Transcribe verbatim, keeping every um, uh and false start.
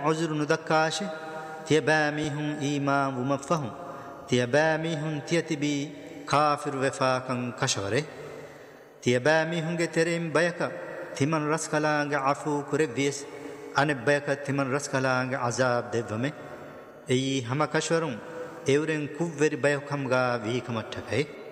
عذر ندكاش تيباميهم إيمان ومفهم تيباميهم تيتبي كافر وفاقا كشوره تيباميهم تريم بيكا تمن رسكلانغ عفو كربيس أن بيكا تمن رسكلانغ عذاب دفمه أي هما كشورون एवरें कुव्वेरी बायोखमगा वीकमट्ठकै